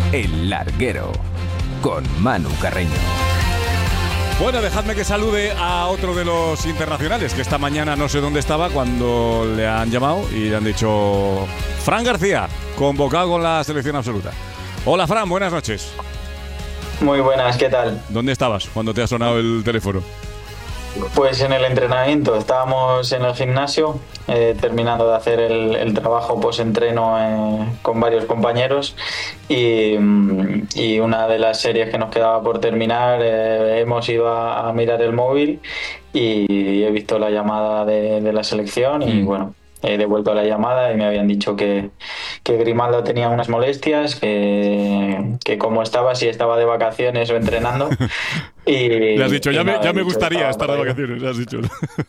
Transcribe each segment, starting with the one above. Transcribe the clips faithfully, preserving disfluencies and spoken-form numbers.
El Larguero, con Manu Carreño. Bueno, dejadme que salude a otro de los internacionales, que esta mañana no sé dónde estaba cuando le han llamado y le han dicho: Fran García, convocado con la selección absoluta. Hola, Fran, buenas noches. Muy buenas, ¿qué tal? ¿Dónde estabas cuando te ha sonado el teléfono? Pues en el entrenamiento, estábamos en el gimnasio, eh, terminando de hacer el, el trabajo post-entreno eh, con varios compañeros y, y una de las series que nos quedaba por terminar, eh, hemos ido a, a mirar el móvil y he visto la llamada de, de la selección y mm. bueno, he devuelto la llamada y me habían dicho que, que Grimaldo tenía unas molestias, que, que como estaba, si estaba de vacaciones o entrenando. Y, le has dicho, ya me, ya me dicho, gustaría estar de vacaciones, le has dicho.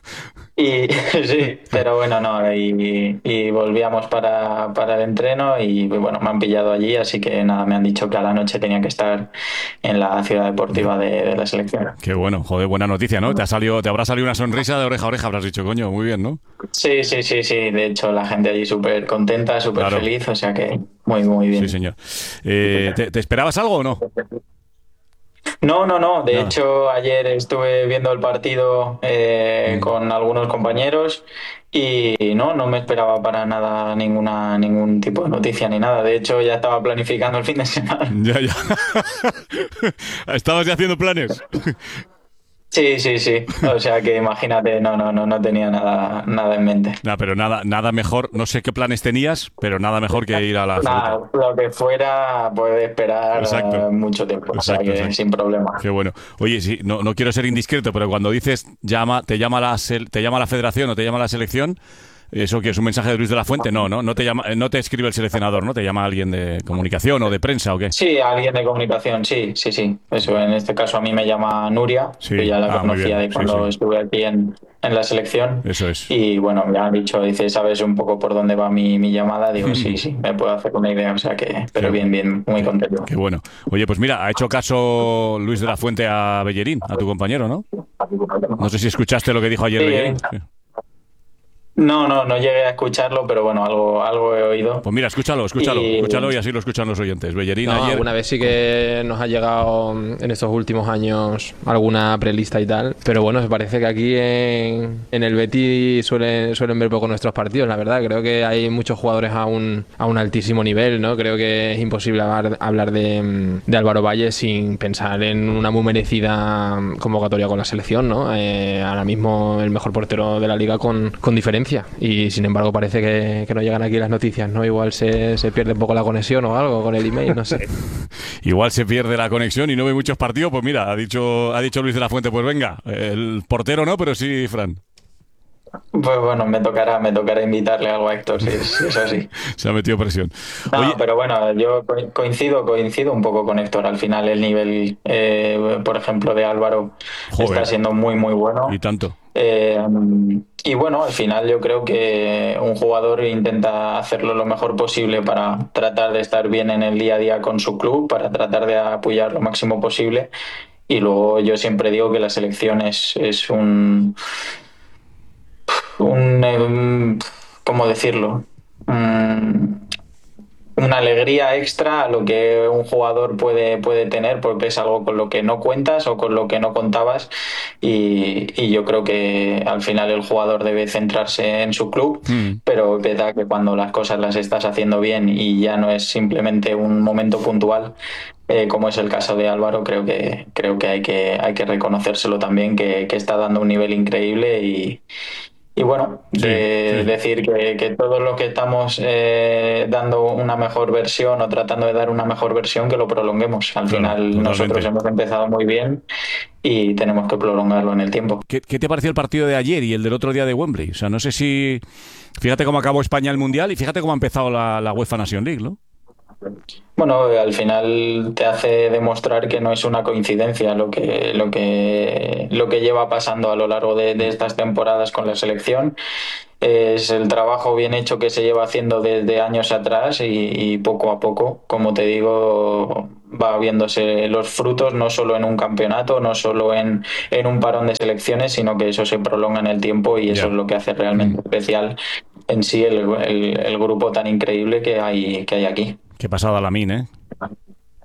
Y sí, pero bueno, no, y, y volvíamos para, para el entreno y bueno, me han pillado allí, así que nada, me han dicho que a la noche tenía que estar en la ciudad deportiva de, de la selección. Qué bueno, joder, buena noticia, ¿no? Te ha salido, te habrá salido una sonrisa de oreja a oreja, habrás dicho, coño, muy bien, ¿no? Sí, sí, sí, sí, de hecho la gente allí súper contenta, súper claro. feliz, o sea que muy, muy bien. Sí, señor. Eh, ¿te, ¿Te esperabas algo o no? No, no, no. De Nada. hecho, ayer estuve viendo el partido eh, mm. con algunos compañeros y no, no me esperaba para nada ninguna ningún tipo de noticia ni nada. De hecho, ya estaba planificando el fin de semana. Ya, ya. ¿Estabas ya haciendo planes? Sí, sí, sí. O sea que imagínate, no, no, no, no tenía nada, nada en mente. Nah, pero nada, nada mejor. No sé qué planes tenías, pero nada mejor que ir a la. Nada, lo que fuera puede esperar exacto. mucho tiempo, exacto, o sea que exacto. sin problema. Qué bueno. Oye, sí, no, no quiero ser indiscreto, pero cuando dices llama, te llama la, te llama la Federación o te llama la selección. ¿Eso qué es? ¿Un mensaje de Luis de la Fuente? No, no, no te llama, no te escribe el seleccionador, ¿no? ¿Te llama alguien de comunicación o de prensa o qué? Sí, alguien de comunicación, sí, sí, sí. Eso, en este caso a mí me llama Nuria, sí. que ya la ah, conocía de cuando sí, sí. estuve aquí en, en la selección. Eso es. Y bueno, me han dicho, dice, ¿sabes un poco por dónde va mi, mi llamada? Digo, sí, sí, me puedo hacer una idea, o sea que, pero qué bien, bien, muy contento. Qué bueno. Oye, pues mira, ha hecho caso Luis de la Fuente a Bellerín, a tu compañero, ¿no? No sé si escuchaste lo que dijo ayer sí, Bellerín. Sí. No, no, no llegué a escucharlo, pero bueno, algo, algo he oído. Pues mira, escúchalo, escúchalo, y... escúchalo y así lo escuchan los oyentes. Bellerín no, ayer... alguna vez sí que nos ha llegado en estos últimos años alguna prelista y tal, pero bueno, me parece que aquí en, en el Betis suelen, suelen ver poco nuestros partidos, la verdad. Creo que hay muchos jugadores a un, a un altísimo nivel, ¿no? Creo que es imposible hablar, hablar de, de Álvaro Valle sin pensar en una muy merecida convocatoria con la selección, ¿no? Eh, ahora mismo el mejor portero de la liga con, con diferencia. Y sin embargo parece que, que no llegan aquí las noticias, ¿no? Igual se, se pierde un poco la conexión o algo con el email, no sé. Igual se pierde la conexión y no ve muchos partidos, pues mira, ha dicho, ha dicho Luis de la Fuente, pues venga, el portero no, pero sí, Fran. Pues bueno, me tocará, me tocará invitarle algo a Héctor, sí, eso sí. Se ha metido presión. No, Oye, pero bueno, yo coincido, coincido un poco con Héctor. Al final el nivel, eh, por ejemplo, de Álvaro joder, está siendo muy, muy bueno. Y tanto. Eh, y bueno, al final yo creo que un jugador intenta hacerlo lo mejor posible para tratar de estar bien en el día a día con su club, para tratar de apoyar lo máximo posible. Y luego yo siempre digo que la selección es, es un... un ¿cómo decirlo? Um, una alegría extra a lo que un jugador puede, puede tener, porque es algo con lo que no cuentas o con lo que no contabas y, y yo creo que al final el jugador debe centrarse en su club, mm. pero es verdad que cuando las cosas las estás haciendo bien y ya no es simplemente un momento puntual, eh, como es el caso de Álvaro, creo que creo que hay que, hay que reconocérselo también, que, que está dando un nivel increíble y Y bueno, sí, de, sí. decir que, que todos los que estamos eh, dando una mejor versión o tratando de dar una mejor versión, que lo prolonguemos. Al claro, final totalmente. Nosotros hemos empezado muy bien y tenemos que prolongarlo en el tiempo. ¿Qué, ¿Qué te pareció el partido de ayer y el del otro día de Wembley? O sea, no sé si... Fíjate cómo acabó España el Mundial y fíjate cómo ha empezado la, la UEFA Nation League, ¿no? Bueno, al final te hace demostrar que no es una coincidencia lo que lo que lo que lleva pasando a lo largo de, de estas temporadas con la selección. Es el trabajo bien hecho que se lleva haciendo desde años atrás y, y poco a poco, como te digo, va viéndose los frutos no solo en un campeonato, no solo en, en un parón de selecciones, sino que eso se prolonga en el tiempo y eso yeah. es lo que hace realmente especial en sí el, el, el grupo tan increíble que hay, que hay aquí. Qué pasada Lamine, ¿eh?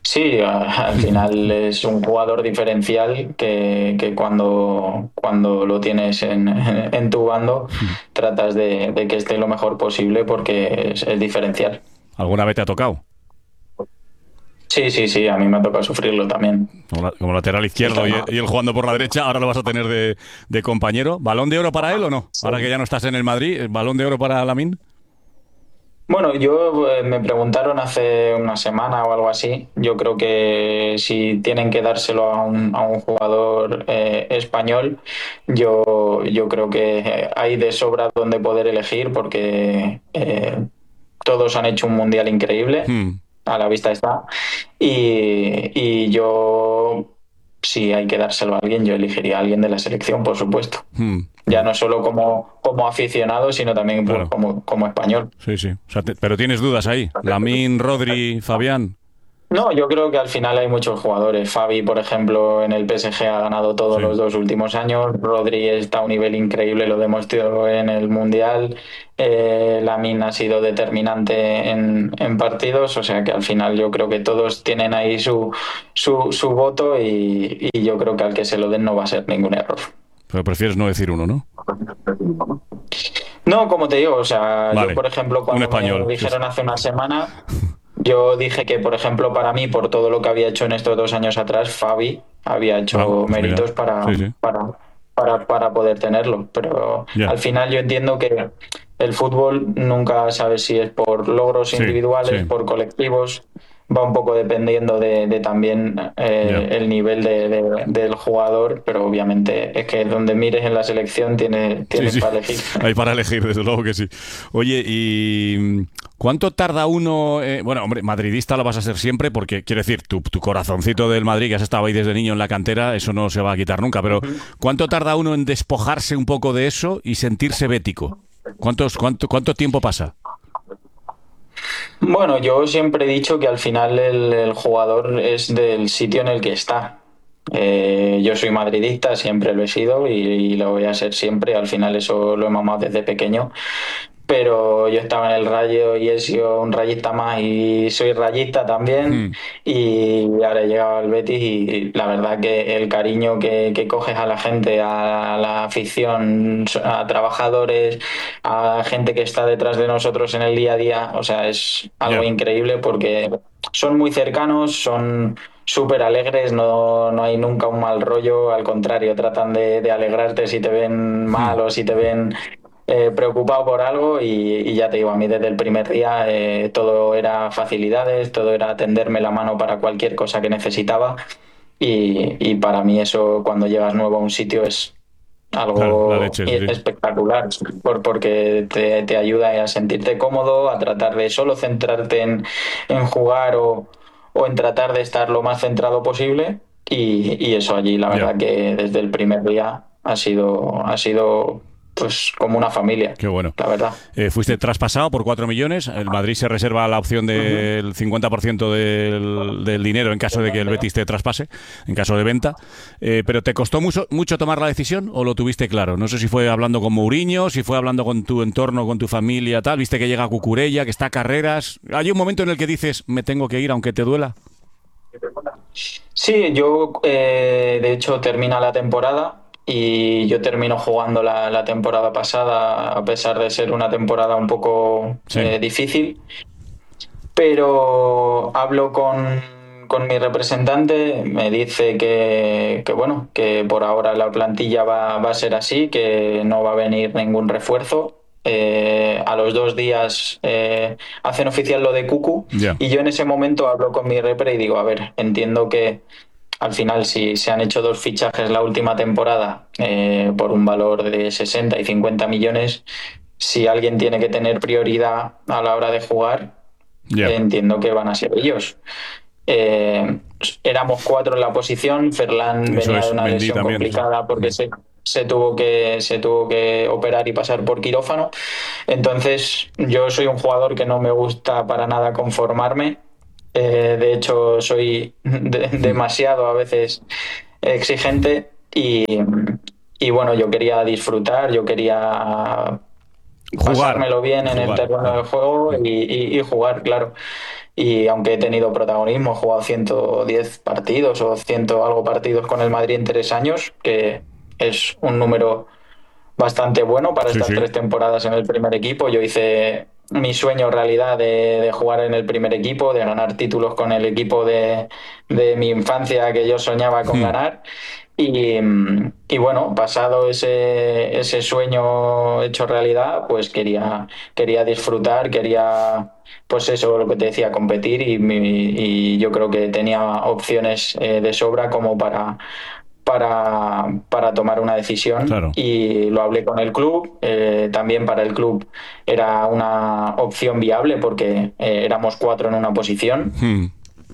Sí, a- al final es un jugador diferencial que, que cuando, cuando lo tienes en, en tu bando tratas de, de que esté lo mejor posible porque es, es diferencial. ¿Alguna vez te ha tocado? Sí, sí, sí, a mí me ha tocado sufrirlo también. Como, la- como lateral izquierdo y, y él jugando por la derecha, ahora lo vas a tener de, de compañero. ¿Balón de oro para él o no? Ahora que ya no estás en el Madrid, ¿balón de oro para Lamine? Bueno, yo eh, me preguntaron hace una semana o algo así. Yo creo que si tienen que dárselo a un, a un jugador eh, español, yo, yo creo que eh, hay de sobra donde poder elegir porque eh, todos han hecho un mundial increíble, Hmm, a la vista está. Y, y yo, si hay que dárselo a alguien, yo elegiría a alguien de la selección, por supuesto. hmm. Ya no solo como, como aficionado, sino también pues, Claro. como, como español. Sí, sí. O sea, te- pero tienes dudas ahí. Lamine, Rodri, Fabián. No, yo creo que al final hay muchos jugadores. Fabi, por ejemplo, en el P S G ha ganado todos Sí. los dos últimos años. Rodri está a un nivel increíble, lo demostró en el Mundial. Eh, Lamine ha sido determinante en, en partidos, o sea que al final yo creo que todos tienen ahí su, su, su voto y, y yo creo que al que se lo den no va a ser ningún error. Pero prefieres no decir uno, ¿no? No, como te digo, o sea, Vale, yo por ejemplo un cuando español, me dijeron hace una semana, yo dije que por ejemplo para mí, por todo lo que había hecho en estos dos años atrás, Fabi había hecho Ah, pues méritos mira. para, Sí, sí. para, para, para poder tenerlo, pero Ya. al final yo entiendo que el fútbol nunca sabes si es por logros Sí, individuales, sí. por colectivos, va un poco dependiendo de, de también eh, Ya. el nivel de, de- del jugador, pero obviamente es que donde mires en la selección tienes, Sí, tienes sí. para elegir. Hay para elegir, desde luego que sí. Oye, ¿y mm, cuánto tarda uno? eh, bueno, hombre, madridista lo vas a ser siempre porque, quiero decir, tu, tu corazoncito del Madrid, que has estado ahí desde niño en la cantera, eso no se va a quitar nunca, pero ¿cuánto tarda uno en despojarse un poco de eso y sentirse bético? ¿Cuántos, cuánto, cuánto tiempo pasa? Bueno, yo siempre he dicho que al final el, el jugador es del sitio en el que está. Eh, yo soy madridista, siempre lo he sido y, y lo voy a ser siempre. Al final eso lo he mamado desde pequeño. Pero yo estaba en el Rayo y he sido un rayista más y soy rayista también. Hmm, Y ahora he llegado al Betis y la verdad que el cariño que, que coges a la gente, a la afición, a trabajadores, a gente que está detrás de nosotros en el día a día, o sea, es algo ya. increíble porque son muy cercanos, son súper alegres, no, no hay nunca un mal rollo, al contrario, tratan de, de alegrarte si te ven Hmm, mal o si te ven eh, preocupado por algo y, y ya te digo, a mí desde el primer día eh, todo era facilidades, todo era tenderme la mano para cualquier cosa que necesitaba y, y para mí eso cuando llegas nuevo a un sitio es claro, la algo leche, sí. espectacular por, porque te, te ayuda a sentirte cómodo, a tratar de solo centrarte en, en jugar o, o en tratar de estar lo más centrado posible y, y eso allí la Ya. verdad que desde el primer día ha sido, ha sido pues como una familia, Qué bueno. la verdad. Eh, fuiste traspasado por cuatro millones. El Madrid se reserva la opción del cincuenta por ciento del, del dinero en caso de que el Betis te traspase, en caso de venta. Eh, pero ¿te costó mucho, mucho tomar la decisión o lo tuviste claro? No sé si fue hablando con Mourinho, si fue hablando con tu entorno, con tu familia, tal. Viste que llega Cucurella, que está a carreras. ¿Hay un momento en el que dices, me tengo que ir aunque te duela? Sí, yo eh, de hecho termina la temporada y yo termino jugando la, la temporada pasada a pesar de ser una temporada un poco Sí. eh, difícil, pero hablo con, con mi representante, me dice que, que, bueno, que por ahora la plantilla va, va a ser así, que no va a venir ningún refuerzo. Eh, a los dos días eh, hacen oficial lo de Cucu Ya. y yo en ese momento hablo con mi repre y digo, a ver, entiendo que al final si se han hecho dos fichajes la última temporada eh, por un valor de sesenta y cincuenta millones, si alguien tiene que tener prioridad a la hora de jugar, Ya. entiendo que van a ser ellos. Eh, éramos cuatro en la posición, Ferland Eso venía es, de una Mendy lesión también, complicada porque se, se tuvo que, se tuvo que operar y pasar por quirófano. Entonces, yo soy un jugador que no me gusta para nada conformarme. Eh, de hecho, soy de- demasiado a veces exigente y, y bueno, yo quería disfrutar, yo quería Jugar. pasármelo bien en el Jugar. terreno del juego y, y- y jugar, claro. y aunque he tenido protagonismo, he jugado ciento diez partidos o cien algo partidos con el Madrid en tres años, que es un número bastante bueno para Sí, estas sí. tres temporadas en el primer equipo. Yo hice mi sueño realidad de, de jugar en el primer equipo, de ganar títulos con el equipo de, de mi infancia que yo soñaba con Hmm. ganar. Y, mm, y bueno, pasado ese, ese sueño hecho realidad, pues quería, quería disfrutar, quería, pues eso, lo que te decía, competir y, mi- y yo creo que tenía opciones eh, de sobra como para, para, para tomar una decisión Claro. y lo hablé con el club. Eh, también para el club era una opción viable porque eh, éramos cuatro en una posición. Hmm.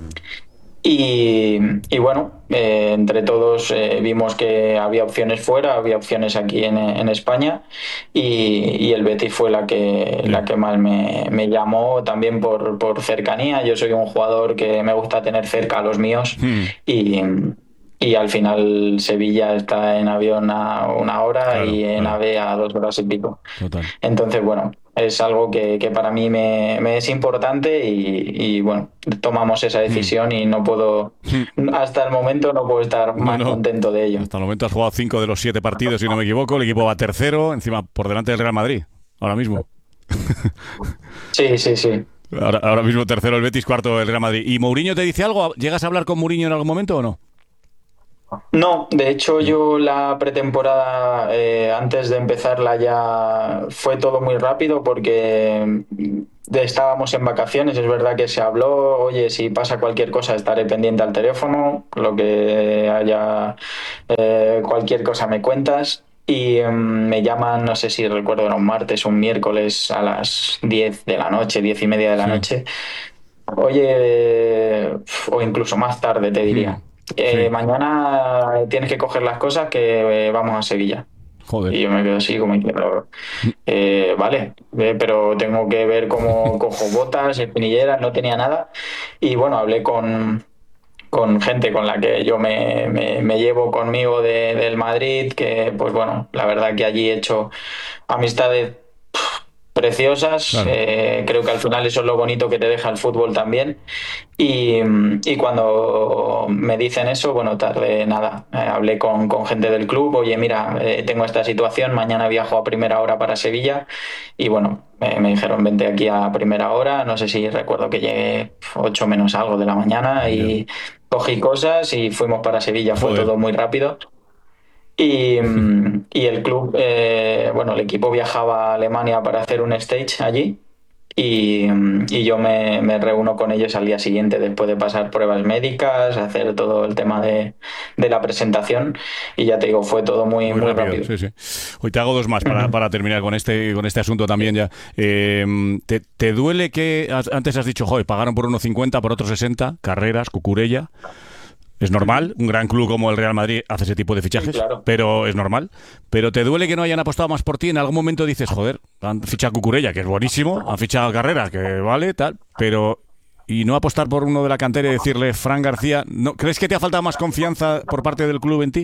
Y, y bueno, eh, entre todos eh, vimos que había opciones fuera, había opciones aquí en, en España y, y el Betis fue la que, Bien. la que más me, me llamó también por, por cercanía. Yo soy un jugador que me gusta tener cerca a los míos Hmm. y, y al final Sevilla está en avión a una hora Claro, y en claro. AVE a dos horas y pico. Total. Entonces, bueno, es algo que, que para mí me, me es importante y, y, bueno, tomamos esa decisión y no puedo, hasta el momento no puedo estar No, más no. contento de ello. Hasta el momento has jugado cinco de los siete partidos, si no me equivoco. El equipo va tercero, encima por delante del Real Madrid, ahora mismo. Sí, sí, sí. Ahora, ahora mismo tercero el Betis, cuarto el Real Madrid. ¿Y Mourinho te dice algo? ¿Llegas a hablar con Mourinho en algún momento o no? No, de hecho yo la pretemporada eh, antes de empezarla ya fue todo muy rápido porque mm, estábamos en vacaciones, es verdad que se habló, oye, si pasa cualquier cosa estaré pendiente al teléfono, lo que haya, eh, cualquier cosa me cuentas. Y mm, me llaman, no sé si recuerdo, era un martes o un miércoles a las diez de la noche, diez y media de la Sí. noche. Oye, eh, o incluso más tarde te diría. Mm. Eh, Sí. mañana tienes que coger las cosas que eh, vamos a Sevilla. Joder. Y yo me quedo así como diciendo, eh, vale, eh, pero tengo que ver cómo cojo botas, espinilleras, no tenía nada. Y bueno, hablé con, con gente con la que yo me, me- me llevo conmigo de- del Madrid, que pues bueno, la verdad que allí he hecho amistades preciosas. Claro. Eh, creo que al final eso es lo bonito que te deja el fútbol también. Y, y cuando me dicen eso, bueno, tardé nada. Eh, hablé con, con gente del club, oye, mira, eh, tengo esta situación, mañana viajo a primera hora para Sevilla. Y bueno, eh, me dijeron, vente aquí a primera hora. No sé si recuerdo que llegué ocho menos algo de la mañana y cogí cosas y fuimos para Sevilla. Fue Joder. todo muy rápido. Y, mm, y el club, eh, bueno, el equipo viajaba a Alemania para hacer un stage allí y, mm, y yo me, me reúno con ellos al día siguiente después de pasar pruebas médicas, hacer todo el tema de, de la presentación y ya te digo, fue todo muy, Muy muy rápido, rápido. sí, sí. Hoy te hago dos más para, para terminar con este, con este asunto también ya. Eh, ¿te, te duele que has- antes has dicho, joder, pagaron por uno cincuenta, por otro sesenta, Carreras, Cucurella? Es normal, un gran club como el Real Madrid hace ese tipo de fichajes, Sí, claro. pero es normal. Pero ¿te duele que no hayan apostado más por ti? En algún momento dices, joder, han fichado a Cucurella, que es buenísimo, han fichado a Carreras, que vale, tal, pero... Y no apostar por uno de la cantera y decirle, Fran García, ¿no crees que te ha faltado más confianza por parte del club en ti?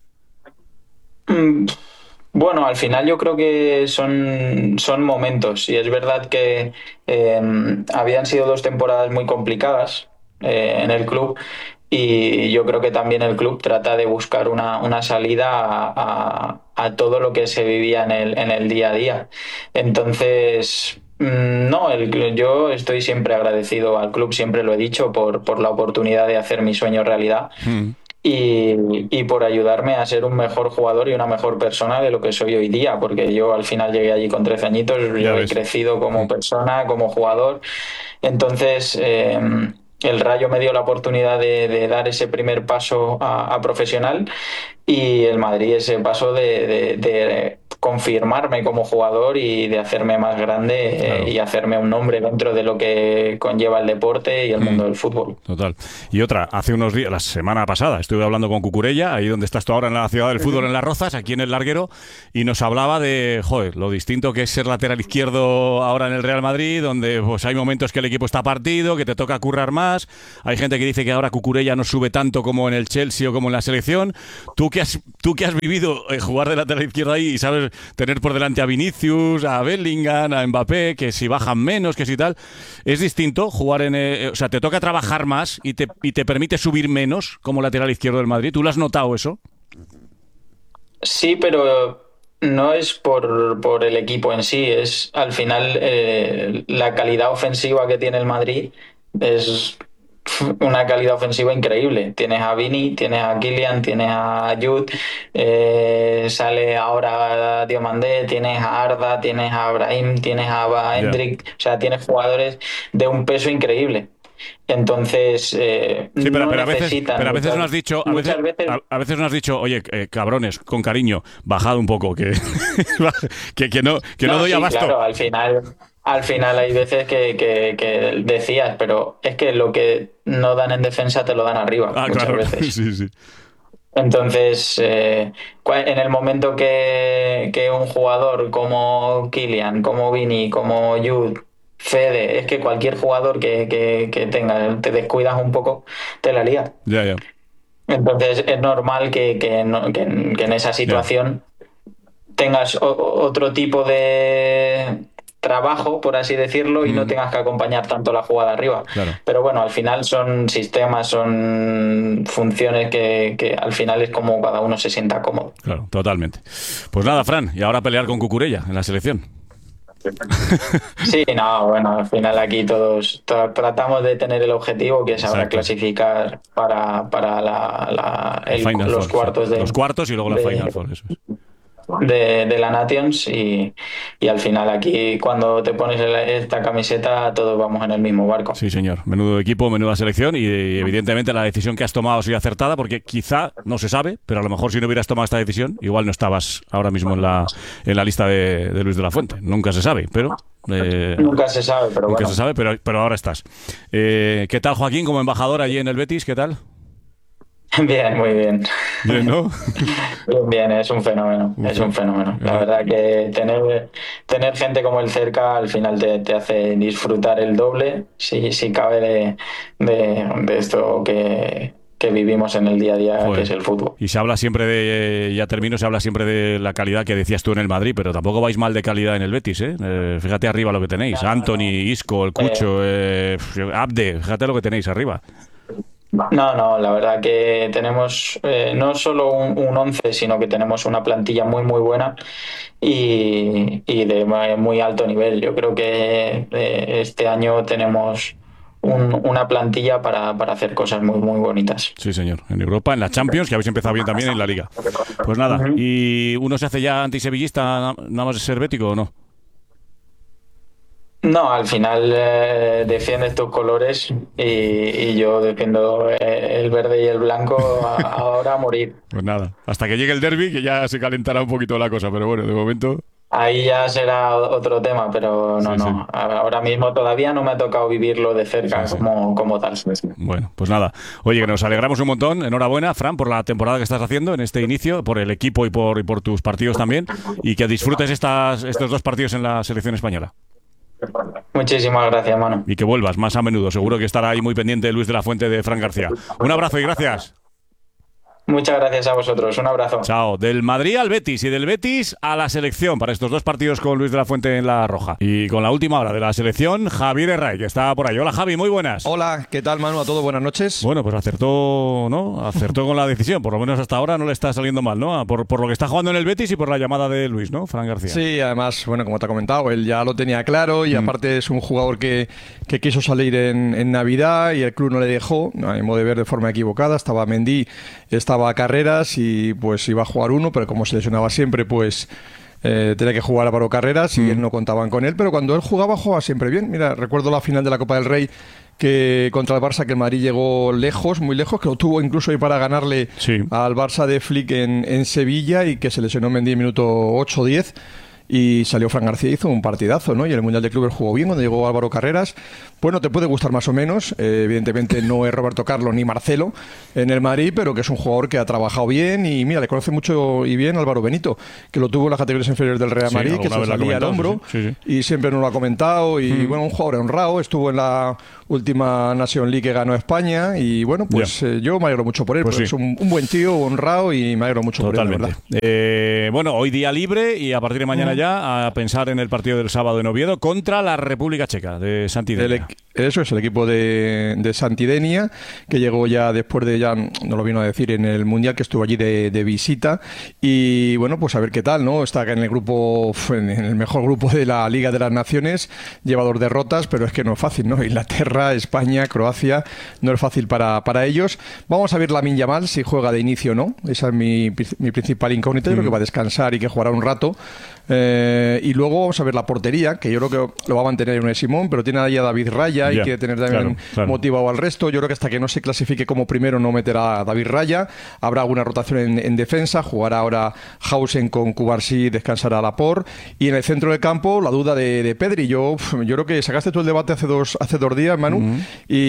Mm, Bueno, al final yo creo que son, son momentos y es verdad que eh, habían sido dos temporadas muy complicadas eh, en el club y yo creo que también el club trata de buscar una, una salida a, a- a todo lo que se vivía en el, en el día a día. Entonces, mm, no, el- yo estoy siempre agradecido al club, siempre lo he dicho, por, por la oportunidad de hacer mi sueño realidad Mm. y, y por ayudarme a ser un mejor jugador y una mejor persona de lo que soy hoy día, porque yo al final llegué allí con trece añitos, Ya yo he ves. crecido como persona, como jugador, entonces eh, el Rayo me dio la oportunidad de, de dar ese primer paso a, a profesional y el Madrid ese paso de, de- de confirmarme como jugador y de hacerme más grande eh, Claro. y hacerme un nombre dentro de lo que conlleva el deporte y el mundo del fútbol. Total. Y otra, hace unos días, la semana pasada, estuve hablando con Cucurella, ahí donde estás tú ahora en la ciudad del fútbol, en Las Rozas, aquí en el Larguero, y nos hablaba de, joder, lo distinto que es ser lateral izquierdo ahora en el Real Madrid, donde pues hay momentos que el equipo está partido, que te toca currar más. Hay gente que dice que ahora Cucurella no sube tanto como en el Chelsea o como en la selección. Tú que has, tú que has vivido eh, jugar de lateral izquierdo ahí y sabes tener, tener por delante a Vinicius, a Bellingham, a Mbappé, que si bajan menos, que si tal. ¿Es distinto jugar en... Eh, o sea, te toca trabajar más y te, y te permite subir menos como lateral izquierdo del Madrid? ¿Tú lo has notado eso? Sí, pero no es por, por el equipo en sí, es al final eh, la calidad ofensiva que tiene el Madrid es una calidad ofensiva increíble. Tienes a Vini, tienes a Kylian, tienes a Jude, eh, sale ahora Diomandé, tienes a Arda, tienes a Brahim, tienes a Endrick, yeah. O sea, tienes jugadores de un peso increíble. Entonces, eh, sí, pero, no pero, a veces, necesitan pero a veces muchas, nos has dicho, a veces, veces... A, a veces nos has dicho, oye, eh, cabrones, con cariño, bajad un poco, que, que, que no, que no, no doy sí, abasto. Claro, al final, al final hay veces que, que, que decías, pero es que lo que no dan en defensa te lo dan arriba, ah, muchas claro. veces. Sí, sí. Entonces, eh, en el momento que, que un jugador como Kylian, como Vini, como Jude, Fede, es que cualquier jugador que, que, que tenga, te descuidas un poco, te la lía. Ya, ya. Entonces es normal que, que, no, que, que en esa situación yeah. tengas o, otro tipo de trabajo, por así decirlo, y mm. no tengas que acompañar tanto la jugada arriba. Claro. Pero bueno, al final son sistemas, son funciones que, que al final es como cada uno se sienta cómodo. Claro, totalmente. Pues nada, Fran, y ahora pelear con Cucurella en la selección. Sí, no, bueno, al final aquí todos, todos tratamos de tener el objetivo que es ahora Exacto. clasificar para, para la, la, el, los Four, cuartos sí. de los cuartos y luego la de, Final Four, eso es. De, de la Nations y, y al final aquí cuando te pones esta camiseta todos vamos en el mismo barco. Sí, señor. Menudo equipo, menuda selección y, y evidentemente la decisión que has tomado ha sido acertada porque quizá, no se sabe, pero a lo mejor si no hubieras tomado esta decisión igual no estabas ahora mismo en la, en la lista de, de Luis de la Fuente. Nunca se sabe, pero... Eh, nunca se sabe, pero nunca bueno. se sabe, pero, pero ahora estás. Eh, ¿Qué tal, Joaquín, como embajador allí en el Betis? ¿Qué tal? Bien, muy bien. Bien, ¿no? Bien, bien, es un fenómeno, es un fenómeno. La verdad que tener, tener gente como él cerca al final te, te hace disfrutar el doble, si, si cabe, de, de, de esto que, que vivimos en el día a día, Joder. que es el fútbol. Y se habla siempre de, ya termino, se habla siempre de la calidad que decías tú en el Madrid, pero tampoco vais mal de calidad en el Betis, ¿eh? eh fíjate arriba lo que tenéis, Anthony, Isco, el Cucho, eh, eh, Abde, fíjate lo que tenéis arriba. No, no, la verdad que tenemos eh, no solo un, un once, sino que tenemos una plantilla muy, muy buena y, y de muy alto nivel. Yo creo que eh, este año tenemos un, una plantilla para, para hacer cosas muy, muy bonitas. Sí, señor. En Europa, en la Champions, que habéis empezado bien también en la Liga. Pues nada, uh-huh. ¿Y uno se hace ya antisevillista nada más de ser bético o no? No, al final eh, defiendes tus colores y, y yo defiendo eh, el verde y el blanco a, ahora a morir. Pues nada, hasta que llegue el derbi, que ya se calentará un poquito la cosa, pero bueno, de momento... Ahí ya será otro tema, pero no, sí, no. Sí. Ahora mismo todavía no me ha tocado vivirlo de cerca, sí, sí. Como, como tal. Bueno, pues nada. Oye, que nos alegramos un montón. Enhorabuena, Fran, por la temporada que estás haciendo en este inicio, por el equipo y por, y por tus partidos también, y que disfrutes estas, estos dos partidos en la selección española. Muchísimas gracias, mano. Y que vuelvas más a menudo. Seguro que estará ahí muy pendiente Luis de la Fuente de Fran García. Un abrazo y gracias. Muchas gracias a vosotros. Un abrazo. Chao. Del Madrid al Betis y del Betis a la selección para estos dos partidos con Luis de la Fuente en la Roja. Y con la última hora de la selección, Javier Herray, que está por ahí. Hola, Javi, muy buenas. Hola, ¿qué tal, Manu? A todos, buenas noches. Bueno, pues acertó, ¿no? Acertó con la decisión. Por lo menos hasta ahora no le está saliendo mal, ¿no? Por, por lo que está jugando en el Betis y por la llamada de Luis, ¿no? Fran García. Sí, además, bueno, como te ha comentado, él ya lo tenía claro y mm. aparte es un jugador que, que quiso salir en, en Navidad y el club no le dejó, a mi modo de ver, de forma equivocada. Estaba Mendy, estaba Carreras y pues iba a jugar uno, pero como se lesionaba siempre, pues eh, tenía que jugar a Paro Carreras y mm. él no contaban con él, pero cuando él jugaba, jugaba siempre bien. Mira, recuerdo la final de la Copa del Rey que contra el Barça, que el Madrid llegó lejos, muy lejos, que lo tuvo incluso ahí para ganarle sí. al Barça de Flick en, en Sevilla y que se lesionó Mendy en minuto ocho o diez. y salió Fran García, hizo un partidazo, ¿no? Y en el Mundial de Clubes jugó bien cuando llegó Álvaro Carreras. Bueno, te puede gustar más o menos, eh, evidentemente no es Roberto Carlos ni Marcelo en el Madrid, pero que es un jugador que ha trabajado bien y mira, le conoce mucho y bien Álvaro Benito, que lo tuvo en las categorías inferiores del Real Madrid, sí, que se salía al hombro sí, sí, sí. y siempre nos lo ha comentado y mm. bueno, un jugador honrado, estuvo en la última Nation League que ganó España y bueno, pues eh, yo me alegro mucho por él, pues sí. es un, un buen tío, honrado y me alegro mucho Totalmente. por él, ¿verdad? Eh, bueno, hoy día libre y a partir de mañana mm. ya a pensar en el partido del sábado en Oviedo contra la República Checa de Santidenia. Eso es el equipo de, de Santidenia, que llegó ya después de, ya no lo vino a decir, en el Mundial, que estuvo allí de, de visita. Y bueno, pues a ver qué tal, ¿no? Está en el grupo, en el mejor grupo de la Liga de las Naciones, lleva dos derrotas, pero es que no es fácil, ¿no? Inglaterra, España, Croacia, no es fácil para, para ellos. Vamos a ver Lamine Yamal, si juega de inicio o no. Esa es mi, mi principal incógnita. Yo creo que va a descansar y que jugará un rato. Eh, y luego vamos a ver la portería, que yo creo que lo va a mantener Unai Simón, pero tiene ahí a David Raya y yeah, quiere tener también claro, claro. motivado al resto. Yo creo que hasta que no se clasifique como primero no meterá a David Raya. Habrá alguna rotación en, en defensa, jugará ahora Hausen con Cubarsí, descansará Laporte. Y en el centro del campo la duda de, de Pedri. Yo, yo creo que sacaste tú el debate hace dos, hace dos días, Manu. Uh-huh.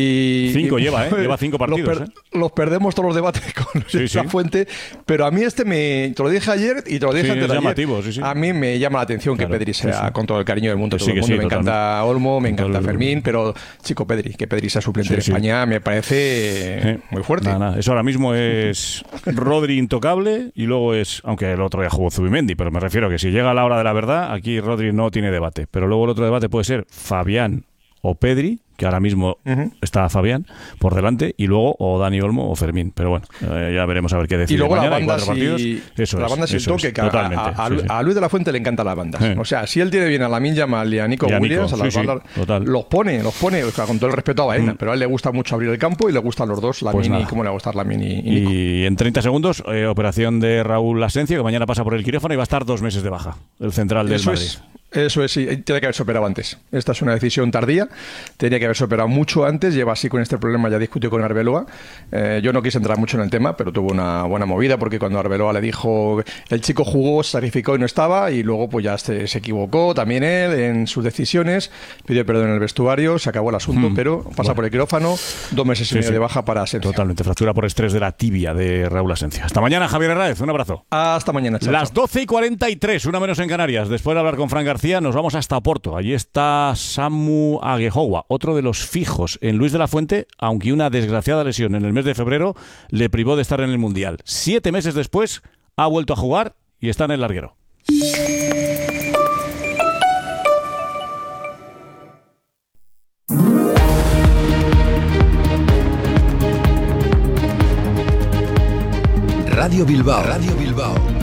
y Cinco y, lleva, ¿eh? Lleva cinco partidos. Los, per, ¿eh? los perdemos todos los debates con sí, esta sí. fuente, pero a mí este me, te lo dije ayer y te lo dije sí, antes de ayer. Sí, sí. A mí me llama la atención claro, que Pedri sea, sí, sí. con todo el cariño del mundo, todo sí, el mundo. Sí, me totalmente. encanta Olmo, me encanta Total. Fermín, pero chico Pedri, que Pedri sea suplente sí, en sí. España me parece sí. muy fuerte. Nada, nada. Eso ahora mismo es Rodri intocable y luego es, aunque el otro día jugó Zubimendi, pero me refiero a que si llega la hora de la verdad, aquí Rodri no tiene debate. Pero luego el otro debate puede ser Fabián o Pedri, que ahora mismo uh-huh. está Fabián por delante, y luego o Dani Olmo o Fermín. Pero bueno, eh, ya veremos a ver qué decide. Y luego mañana, la banda, si, eso la es, banda sin eso toque, es, que a, totalmente, a, a, sí, sí. a Luis de la Fuente le encantan las bandas. Eh. O sea, si él tiene bien a Lamine Yamal y a Nico y a Williams, Nico, a las sí, bandas, sí, total. los pone, los pone, o sea, con todo el respeto a Baena, mm. pero a él le gusta mucho abrir el campo y le gustan los dos, Lamine pues y cómo le va a gustar Lamine y, y Nico. Y en treinta segundos, eh, operación de Raúl Asencio, que mañana pasa por el quirófano y va a estar dos meses de baja, el central del Eso Madrid. Es. Eso es, sí, tiene que haberse operado antes. Esta es una decisión tardía, tenía que haberse operado mucho antes, lleva así con este problema, ya discutió con Arbeloa. Eh, yo no quise entrar mucho en el tema, pero tuvo una buena movida, porque cuando Arbeloa le dijo, el chico jugó, se sacrificó y no estaba, y luego pues ya se, se equivocó también él en sus decisiones, pidió perdón en el vestuario, se acabó el asunto, hmm. pero pasa bueno. por el quirófano, dos meses y sí, medio sí. de baja para Asencio. Totalmente, fractura por estrés de la tibia de Raúl Asencio. Hasta mañana, Javier Herráez, un abrazo. Hasta mañana, chao. Las doce y cuarenta y tres, una menos en Canarias. Después de hablar con Fran García, nos vamos hasta Porto. Allí está Samu Aguejoa, otro de los fijos en Luis de la Fuente, aunque una desgraciada lesión en el mes de febrero le privó de estar en el Mundial. Siete meses después ha vuelto a jugar y está en el larguero. Radio Bilbao. Radio Bilbao.